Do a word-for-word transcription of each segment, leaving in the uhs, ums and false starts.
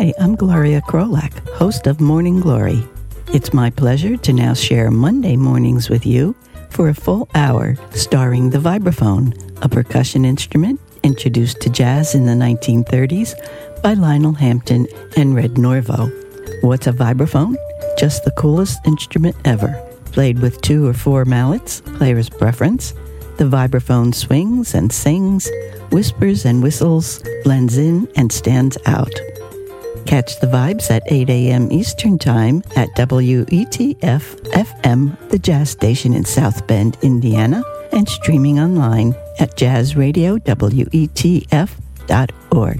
Hi, I'm Gloria Krolak, host of Morning Glory. It's my pleasure to now share Monday mornings with you for a full hour starring the vibraphone, a percussion instrument introduced to jazz in the nineteen thirties by Lionel Hampton and Red Norvo. What's a vibraphone? Just the coolest instrument ever. Played with two or four mallets, player's preference. The vibraphone swings and sings, whispers and whistles, blends in and stands out. Catch the vibes at eight a.m. Eastern Time at W E T F F M, the jazz station in South Bend, Indiana, and streaming online at jazz radio W E T F dot org.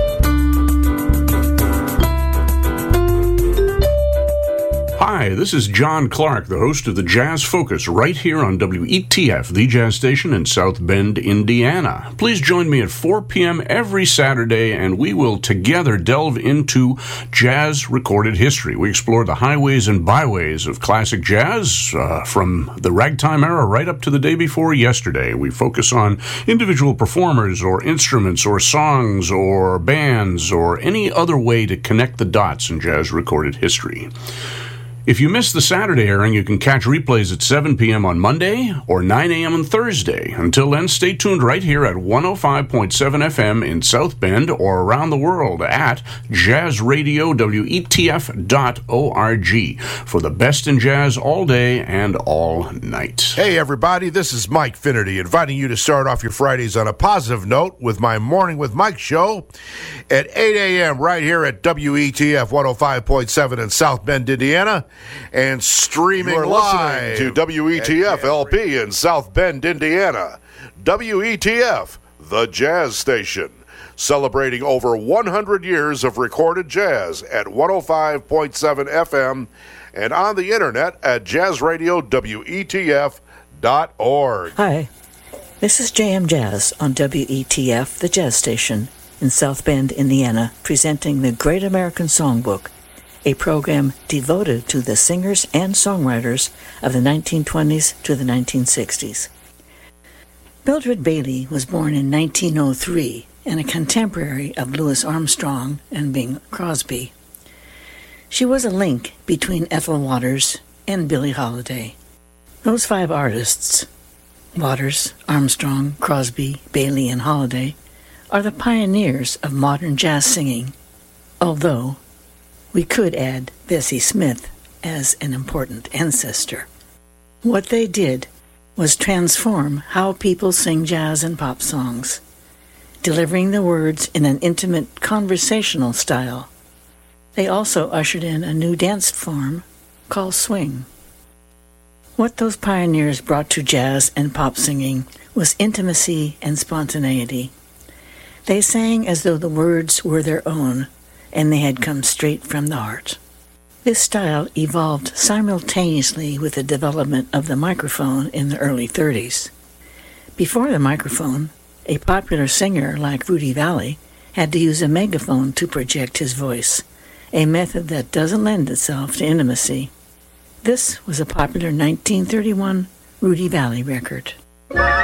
Hi, this is John Clark, the host of the Jazz Focus, right here on W E T F, the jazz station in South Bend, Indiana. Please join me at four p.m. every Saturday, and we will together delve into jazz recorded history. We explore the highways and byways of classic jazz, uh, from the ragtime era right up to the day before yesterday. We focus on individual performers or instruments or songs or bands or any other way to connect the dots in jazz recorded history. If you missed the Saturday airing, you can catch replays at seven p.m. on Monday or nine a.m. on Thursday. Until then, stay tuned right here at one oh five point seven F M in South Bend or around the world at jazz radio W E T F dot org for the best in jazz all day and all night. Hey, everybody, this is Mike Finnerty, inviting you to start off your Fridays on a positive note with my Morning with Mike show at eight a.m. right here at W E T F one oh five point seven in South Bend, Indiana. And streaming live to W E T F L P in South Bend, Indiana. W E T F, the jazz station, celebrating over one hundred years of recorded jazz at one oh five point seven F M and on the internet at jazz radio W E T F dot org. Hi, this is J M Jazz on W E T F, the jazz station in South Bend, Indiana, presenting the Great American Songbook, a program devoted to the singers and songwriters of the nineteen twenties to the nineteen sixties. Mildred Bailey was born in nineteen oh three and a contemporary of Louis Armstrong and Bing Crosby. She was a link between Ethel Waters and Billie Holiday. Those five artists, Waters, Armstrong, Crosby, Bailey, and Holiday, are the pioneers of modern jazz singing, although we could add Bessie Smith as an important ancestor. What they did was transform how people sing jazz and pop songs, delivering the words in an intimate conversational style. They also ushered in a new dance form called swing. What those pioneers brought to jazz and pop singing was intimacy and spontaneity. They sang as though the words were their own, and they had come straight from the heart. This style evolved simultaneously with the development of the microphone in the early thirties. Before the microphone, a popular singer like Rudy Vallee had to use a megaphone to project his voice, a method that doesn't lend itself to intimacy. This was a popular nineteen thirty-one Rudy Vallee record.